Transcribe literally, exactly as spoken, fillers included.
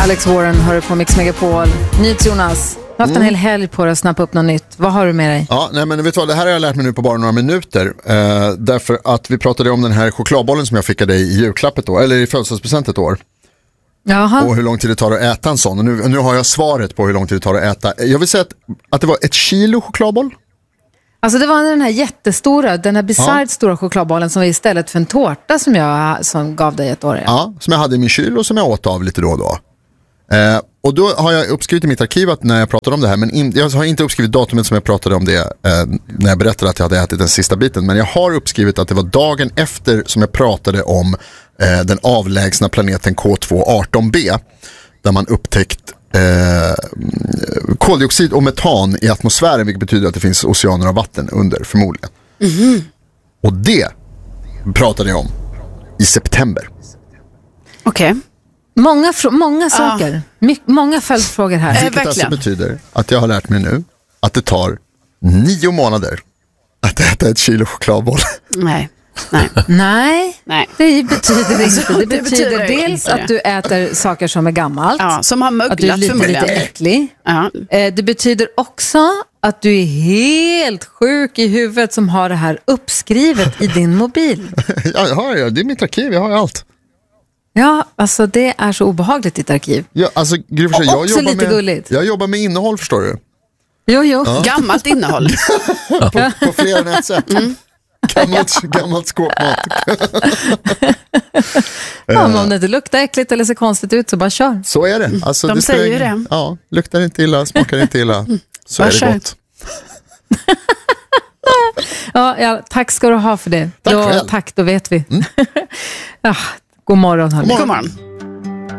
Alex Warren hör på Mix Megapol. Nyts Jonas. Du har haft en hel helg på dig att snappa upp något nytt. Vad har du med dig? Ja, nej, men vet du vad, det här har jag lärt mig nu på bara några minuter. Eh, därför att vi pratade om den här chokladbollen som jag fick av dig i julklappet då, eller i födelsedagspresent ett år. Jaha. Och hur lång tid det tar att äta en sån. Och nu, nu har jag svaret på hur lång tid det tar att äta. Jag vill säga att, att det var ett kilo chokladboll. Alltså det var den här jättestora, den här bizarrt ja. stora chokladbollen som var istället för en tårta som jag som gav dig ett år. Ja. ja, som jag hade i min kyl och som jag åt av lite då och då. Eh, och då har jag uppskrivit i mitt arkiv att när jag pratade om det här, men in, jag har inte uppskrivit datumet som jag pratade om det eh, när jag berättade att jag hade ätit den sista biten, men jag har uppskrivit att det var dagen efter som jag pratade om eh, den avlägsna planeten K två arton b, där man upptäckt eh, koldioxid och metan i atmosfären, vilket betyder att det finns oceaner av vatten under förmodligen. Mm-hmm. Och det pratade jag om i september. Okej. Okay. Många, fr- många saker. Ja. My- många följdfrågor här. Vilket äh, alltså betyder att jag har lärt mig nu att det tar nio månader att äta ett kilo chokladboll. Nej. Nej. Nej. Nej, det betyder inte. Det, det betyder dels inte att du äter saker som är gammalt. Ja, som har möglat förmodligen. Att du är lite, lite äcklig. Ja. Det betyder också att du är helt sjuk i huvudet som har det här uppskrivet i din mobil. Ja, jag har, ja, det är mitt arkiv, jag har allt. Ja, alltså det är så obehagligt ditt arkiv. Ja, alltså, Gry, för sig, jag också jobbar lite med, gulligt. Jag jobbar med innehåll, förstår du. Jo, jo. Ja. Gammalt innehåll. på, på flera än ett sätt. Mm. Gammalt, gammalt skåpmat. Ja, men om det inte luktar äckligt eller ser konstigt ut så bara kör. Så är det. Alltså, De det säger ju det. Ja, luktar inte illa, smakar inte illa. Så bara är det kör. gott. Ja, ja, tack ska du ha för det. Tack då, själv. Tack, då vet vi. Mm. Ja, god morgon. God morgon. God morgon.